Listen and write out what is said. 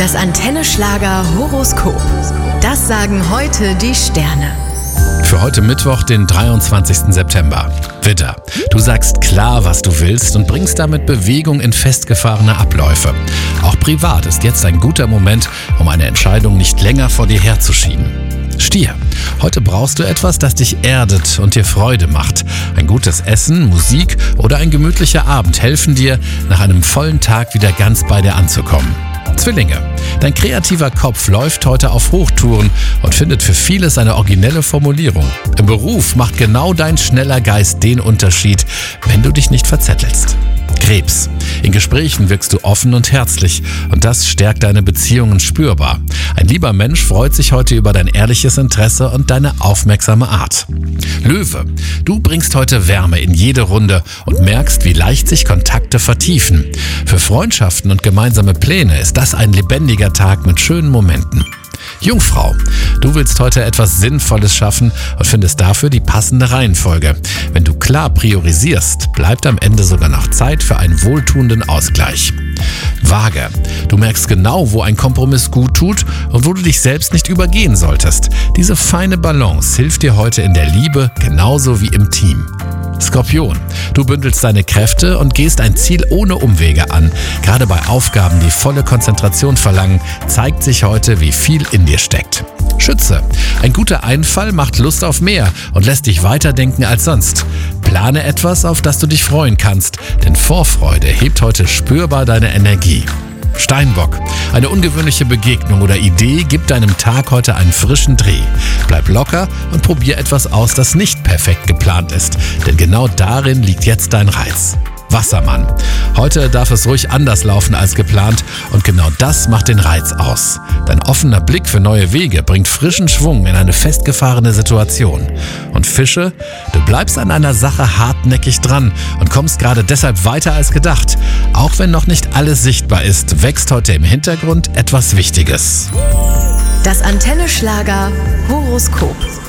Das Antenne Schlager Horoskop. Das sagen heute die Sterne. Für heute Mittwoch, den 23. September. Widder, du sagst klar, was du willst und bringst damit Bewegung in festgefahrene Abläufe. Auch privat ist jetzt ein guter Moment, um eine Entscheidung nicht länger vor dir herzuschieben. Stier, heute brauchst du etwas, das dich erdet und dir Freude macht. Ein gutes Essen, Musik oder ein gemütlicher Abend helfen dir, nach einem vollen Tag wieder ganz bei dir anzukommen. Zwillinge, dein kreativer Kopf läuft heute auf Hochtouren und findet für vieles eine originelle Formulierung. Im Beruf macht genau dein schneller Geist den Unterschied, wenn du dich nicht verzettelst. Krebs, in Gesprächen wirkst du offen und herzlich und das stärkt deine Beziehungen spürbar. Ein lieber Mensch freut sich heute über dein ehrliches Interesse und deine aufmerksame Art. Löwe, du bringst heute Wärme in jede Runde und merkst, wie leicht sich Kontakte vertiefen. Für Freundschaften und gemeinsame Pläne ist das ein lebendiger Tag mit schönen Momenten. Jungfrau, du willst heute etwas Sinnvolles schaffen und findest dafür die passende Reihenfolge. Wenn du klar priorisierst, bleibt am Ende sogar noch Zeit für einen wohltuenden Ausgleich. Waage, du merkst genau, wo ein Kompromiss gut tut und wo du dich selbst nicht übergehen solltest. Diese feine Balance hilft dir heute in der Liebe genauso wie im Team. Skorpion, du bündelst deine Kräfte und gehst ein Ziel ohne Umwege an. Gerade bei Aufgaben, die volle Konzentration verlangen, zeigt sich heute, wie viel in dir steckt. Schütze, ein guter Einfall macht Lust auf mehr und lässt dich weiterdenken als sonst. Plane etwas, auf das du dich freuen kannst, denn Vorfreude hebt heute spürbar deine Energie. Steinbock, eine ungewöhnliche Begegnung oder Idee gibt deinem Tag heute einen frischen Dreh. Bleib locker und probier etwas aus, das nicht perfekt geplant ist, denn genau darin liegt jetzt dein Reiz. Wassermann, heute darf es ruhig anders laufen als geplant und genau das macht den Reiz aus. Dein offener Blick für neue Wege bringt frischen Schwung in eine festgefahrene Situation. Und Fische, du bleibst an einer Sache hartnäckig dran und kommst gerade deshalb weiter als gedacht. Auch wenn noch nicht alles sichtbar ist, wächst heute im Hintergrund etwas Wichtiges. Das Antenne Schlager Horoskop.